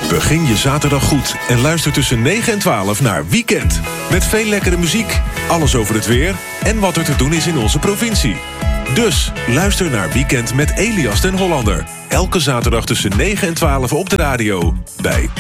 Begin je zaterdag goed en luister tussen 9 en 12 naar Weekend. Met veel lekkere muziek, alles over het weer en wat er te doen is in onze provincie. Dus luister naar Weekend met Elias den Hollander. Elke zaterdag tussen 9 en 12 op de radio bij